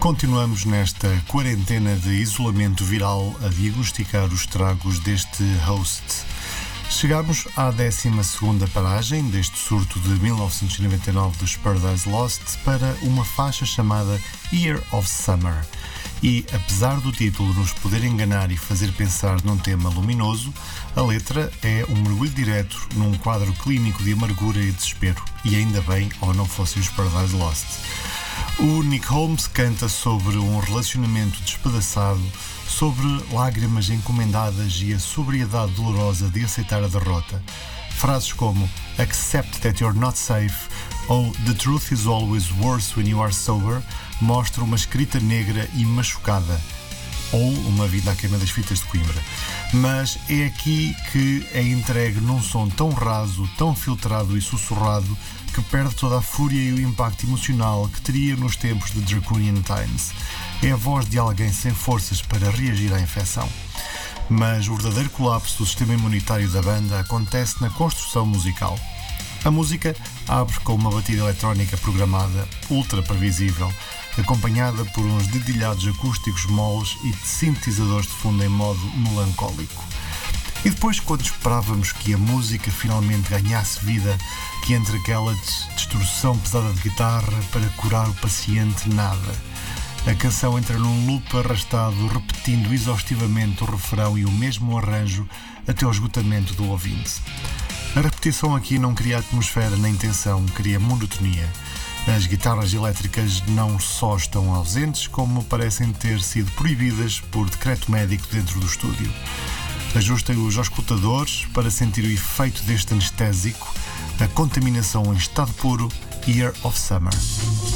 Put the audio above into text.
Continuamos nesta quarentena de isolamento viral a diagnosticar os estragos deste host. Chegamos à 12ª paragem deste surto de 1999 dos Paradise Lost para uma faixa chamada Year of Summer. E, apesar do título nos poder enganar e fazer pensar num tema luminoso, a letra é um mergulho direto num quadro clínico de amargura e desespero. E ainda bem, ou não fossem os Paradise Lost. O Nick Holmes canta sobre um relacionamento despedaçado, sobre lágrimas encomendadas e a sobriedade dolorosa de aceitar a derrota. Frases como "Accept that you're not safe" ou "The truth is always worse when you are sober" mostram uma escrita negra e machucada, ou uma vida à queima das fitas de Coimbra. Mas é aqui que é entregue num som tão raso, tão filtrado e sussurrado, que perde toda a fúria e o impacto emocional que teria nos tempos de Draconian Times. É a voz de alguém sem forças para reagir à infecção. Mas o verdadeiro colapso do sistema imunitário da banda acontece na construção musical. A música abre com uma batida eletrónica programada, ultra previsível, acompanhada por uns dedilhados acústicos moles e de sintetizadores de fundo em modo melancólico. E depois, quando esperávamos que a música finalmente ganhasse vida, que entre aquela distorção pesada de guitarra para curar o paciente, nada. A canção entra num loop arrastado, repetindo exaustivamente o refrão e o mesmo arranjo até ao esgotamento do ouvinte. A repetição aqui não cria atmosfera nem tensão, cria monotonia. As guitarras elétricas não só estão ausentes, como parecem ter sido proibidas por decreto médico dentro do estúdio. Ajustem-os aos escutadores para sentir o efeito deste anestésico, a contaminação em estado puro, Year of Summer.